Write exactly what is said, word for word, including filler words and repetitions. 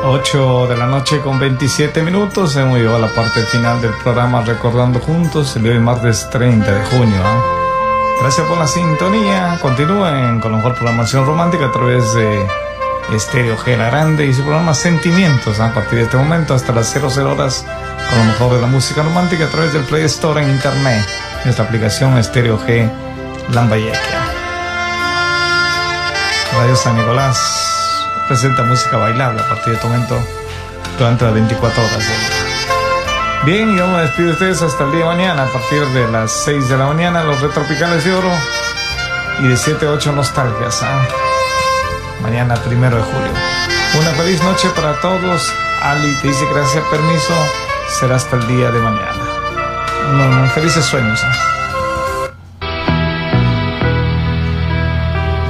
ocho de la noche con veintisiete minutos. Hemos llegado a la parte final del programa Recordando Juntos, el de hoy martes treinta de junio. ¿eh? Gracias por la sintonía. Continúen con la mejor programación romántica a través de Estéreo G La Grande y su programa Sentimientos, ¿eh? a partir de este momento hasta las cero cero horas con lo mejor de la música romántica a través del Play Store en internet, nuestra aplicación Estéreo G Lambayeque. Radio San Nicolás presenta música bailable a partir de este momento durante las veinticuatro horas del día. Bien, y vamos a despedir de ustedes hasta el día de mañana a partir de las seis de la mañana, los Retropicales de Oro, y de siete a ocho Nostalgias, ¿eh? Mañana primero de julio. Una feliz noche para todos. Ali te dice gracias, permiso, será hasta el día de mañana. Mm, felices sueños, ¿eh?